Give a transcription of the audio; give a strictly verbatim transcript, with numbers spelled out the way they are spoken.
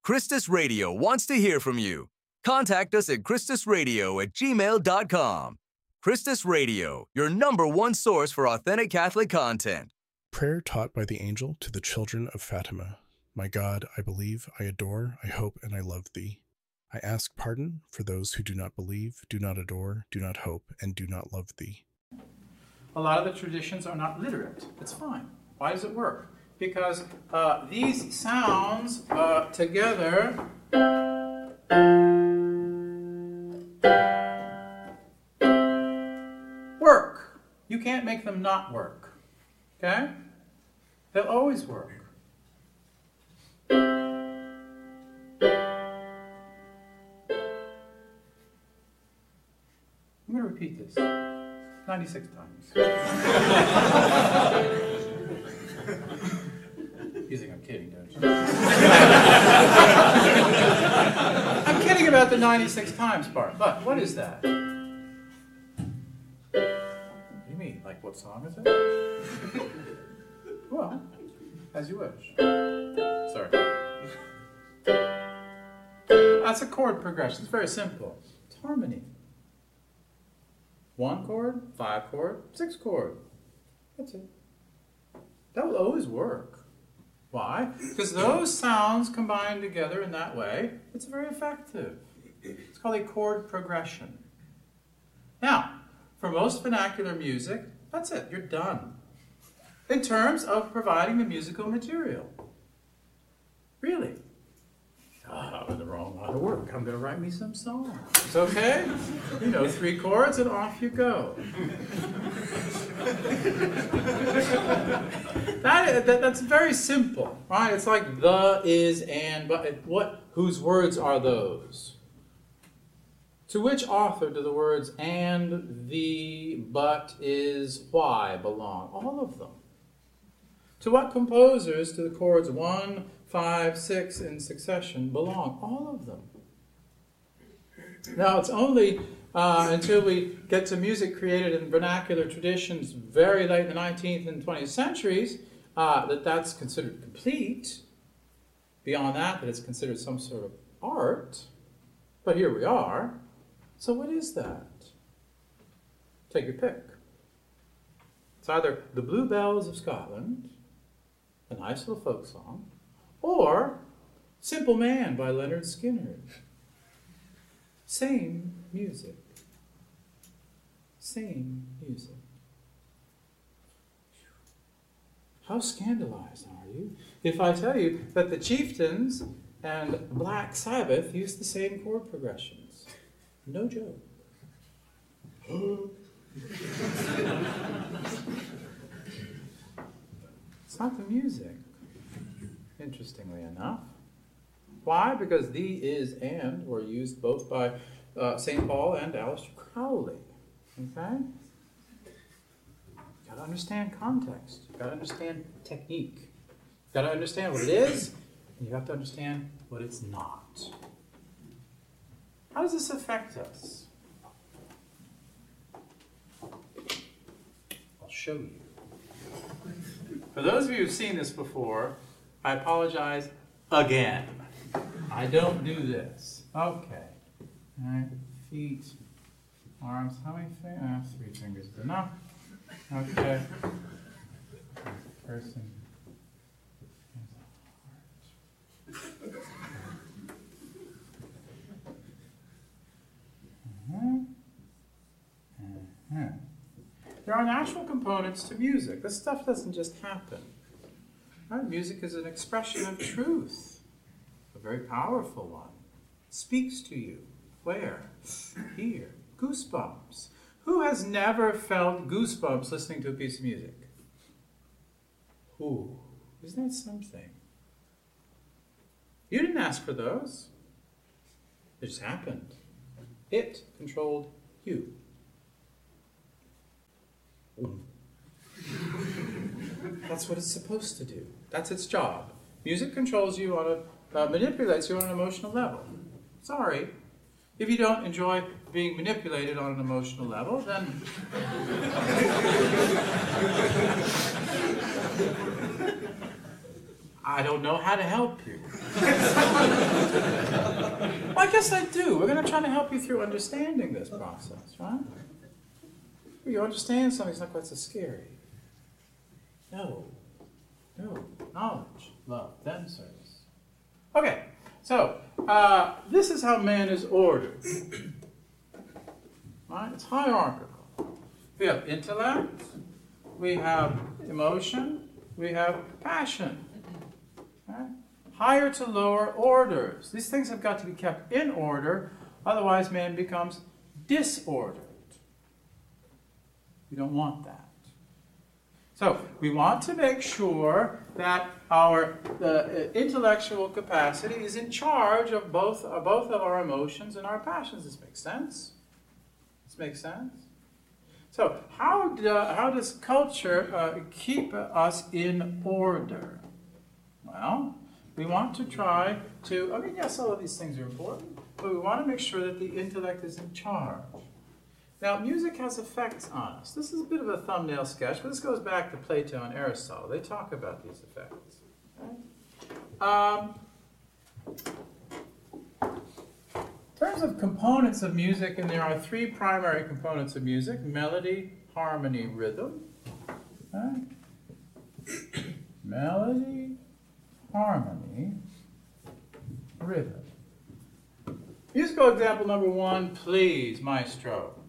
Christus Radio wants to hear from you. Contact us at christusradio at gmail dot com. Christus Radio, your number one source for authentic Catholic content. Prayer taught by the angel to the children of Fatima. My God, I believe, I adore, I hope, and I love thee. I ask pardon for those who do not believe, do not adore, do not hope, and do not love thee. A lot of the traditions are not literate. It's fine. Why does it work? Because uh, these sounds uh, together work. You can't make them not work. Okay? They'll always work. I'm going to repeat this ninety-six times. You think I'm kidding, don't you? I'm kidding about the ninety-six times part, but what is that? What do you mean? Like, what song is it? Well, as you wish. Sorry. That's a chord progression. It's very simple. It's harmony. One chord, five chord, six chord. That's it. That will always work. Why? Because those sounds combined together in that way, it's very effective. It's called a chord progression. Now, for most vernacular music, that's it. You're done. In terms of providing the musical material. Really. Oh, I'm in the wrong line of work. I'm going to write me some songs. Okay? You know, three chords and off you go. that, that That's very simple, right? It's like the, is, and, but. What? Whose words are those? To which author do the words and, the, but, is, why belong? All of them. To what composers do the chords one, five, six in succession belong? All of them. Now, it's only uh, until we get to music created in vernacular traditions very late in the nineteenth and twentieth centuries uh, that that's considered complete. Beyond that, that it's considered some sort of art. But here we are. So what is that? Take your pick. It's either the Bluebells of Scotland, a nice little folk song, or Simple Man by Leonard Skinner. Same music. Same music. How scandalized are you if I tell you that the Chieftains and Black Sabbath use the same chord progressions? No joke. It's not the music, interestingly enough. Why? Because the, is, and were used both by uh, Saint Paul and Aleister Crowley. Okay? You've got to understand context. You've got to understand technique. You've got to understand what it is, and you have to understand what it's not. How does this affect us? I'll show you. For those of you who've seen this before, I apologize again. I don't do this. Okay. All right. Feet, arms. How many fingers? Uh, three fingers is enough. Okay. Person. Uh-huh. Uh-huh. There are natural components to music. This stuff doesn't just happen. Right? Music is an expression of truth, a very powerful one. It speaks to you. Where? Here. Goosebumps. Who has never felt goosebumps listening to a piece of music? Ooh, isn't that something? You didn't ask for those. It just happened. It controlled you. That's what it's supposed to do. That's its job. Music controls you on a, uh, manipulates you on an emotional level. Sorry. If you don't enjoy being manipulated on an emotional level, then I, I don't know how to help you. Well, I guess I do. We're going to try to help you through understanding this process, right? You understand something, it's not quite so scary. No. No. Knowledge, love, then service. Okay, so uh, this is how man is ordered. Right? It's hierarchical. We have intellect, we have emotion, we have passion. Right? Higher to lower orders. These things have got to be kept in order, otherwise man becomes disordered. We don't want that. So we want to make sure that our the intellectual capacity is in charge of both, uh, both of our emotions and our passions. This makes sense? This makes sense? So how, do, how does culture uh, keep us in order? Well, we want to try to, I mean, yes, all of these things are important, but we want to make sure that the intellect is in charge. Now, music has effects on us. This is a bit of a thumbnail sketch, but this goes back to Plato and Aristotle. They talk about these effects. Right? Um, in terms of components of music, and there are three primary components of music: melody, harmony, rhythm. Right? Melody, harmony, rhythm. Musical example number one, please, maestro.